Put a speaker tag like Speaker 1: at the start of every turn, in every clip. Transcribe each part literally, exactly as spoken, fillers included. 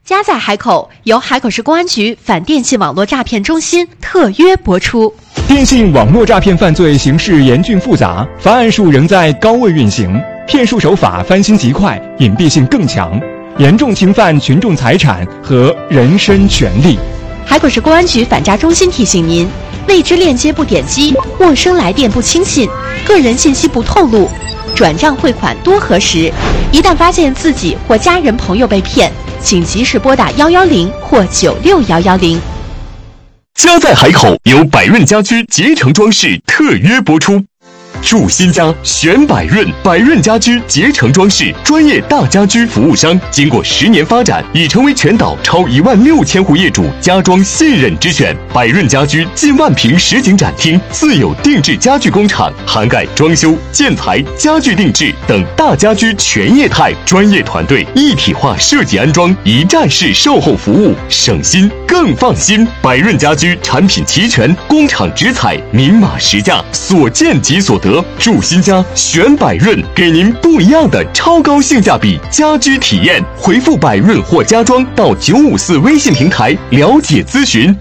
Speaker 1: 家在海口由海口市公安局反电信网络诈骗中心特约播出。
Speaker 2: 电信网络诈骗犯罪形势严峻复杂，罚案数仍在高位运行，骗术手法翻新极快，隐蔽性更强，严重侵犯群众财产和人身权利。
Speaker 1: 海口市公安局反诈中心提醒您：未知链接不点击，陌生来电不轻信，个人信息不透露，转账汇款多核实。一旦发现自己或家人朋友被骗，请及时拨打一一零或九六一一零。
Speaker 3: 家在海口由百润家居捷成装饰特约播出。住新家选百润，百润家居捷成装饰专业大家居服务商，经过十年发展，已成为全岛超一万六千户业主家装信任之选。百润家居近万平实景展厅，自有定制家具工厂，涵盖装修、建材、家具定制等大家居全业态，专业团队一体化设计安装，一站式售后服务，省心更放心。百润家居产品齐全，工厂直采，明码实价，所见即所得。住新家选百润，给您不一样的超高性价比家居体验。回复百润或家装到九五四微信平台了解咨询。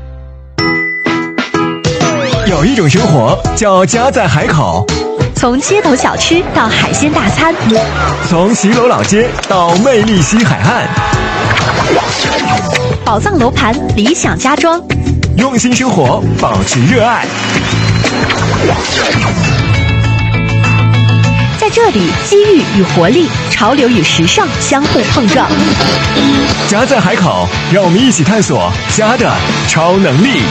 Speaker 2: 有一种生活叫家在海口，
Speaker 1: 从街头小吃到海鲜大餐，
Speaker 2: 从骑楼老街到魅力西海岸，
Speaker 1: 宝藏楼盘，理想家装，
Speaker 2: 用心生活，保持热爱。
Speaker 1: 在这里，机遇与活力，潮流与时尚相互碰撞。
Speaker 2: 家在海口，让我们一起探索家的超能力。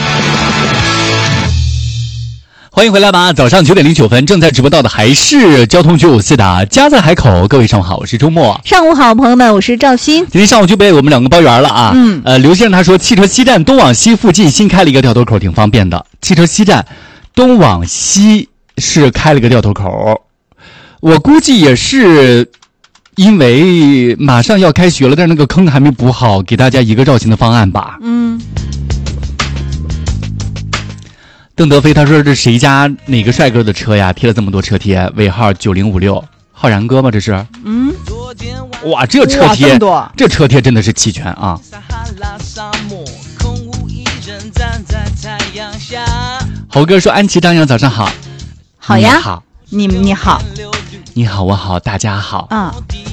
Speaker 4: 欢迎回来吧！早上九点零九分，正在直播到的还是交通九五四的家在海口。各位上午好，我是周末。
Speaker 5: 上午好，朋友们，我是赵鑫。
Speaker 4: 今天上午就被我们两个包圆了啊。嗯，呃，刘先生他说，汽车西站东往西附近新开了一个掉头口，挺方便的。汽车西站东往西是开了个掉头口，我估计也是因为马上要开学了，但是那个坑还没补好，给大家一个绕行的方案吧。
Speaker 5: 嗯。
Speaker 4: 邓德飞他说，这谁家哪个帅哥的车呀，贴了这么多车贴，尾号九零五六，浩然哥吗？这是？嗯。哇，这车贴，这, 这车贴真的是齐全啊。猴哥说，安琪张扬早上好。
Speaker 5: 好呀。
Speaker 4: 你好。
Speaker 5: 你你好。
Speaker 4: 你好，我好，大家好。
Speaker 5: 啊。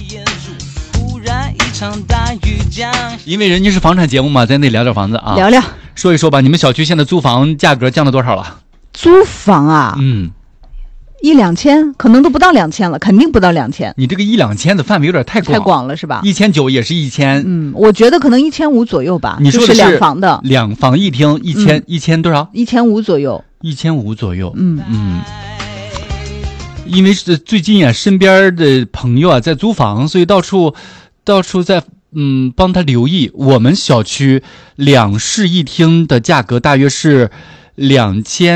Speaker 4: 因为人家是房产节目嘛，咱得聊聊房子啊。
Speaker 5: 聊聊。
Speaker 4: 说一说吧，你们小区现在租房价格降了多少了？
Speaker 5: 租房啊，
Speaker 4: 嗯，
Speaker 5: 一两千，可能都不到两千了，肯定不到两千。
Speaker 4: 你这个一两千的范围有点太广，
Speaker 5: 太广了是吧？
Speaker 4: 一千九也是一千，
Speaker 5: 嗯，我觉得可能一千五左右吧。
Speaker 4: 你说的
Speaker 5: 是两房的，
Speaker 4: 两房一厅一千、嗯、一千多少？
Speaker 5: 一千五左右，
Speaker 4: 一千五左右。
Speaker 5: 嗯
Speaker 4: 嗯，因为是最近啊，身边的朋友啊在租房，所以到处到处在。嗯，帮他留意，我们小区两室一厅的价格大约是两千